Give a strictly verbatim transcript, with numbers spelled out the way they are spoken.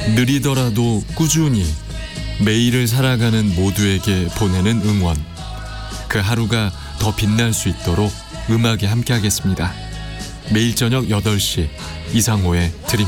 느리더라도 꾸준히 매일을 살아가는 모두에게 보내는 응원. 그 하루가 더 빛날 수 있도록 음악에 함께하겠습니다. 매일 저녁 여덟 시 이상호의 드림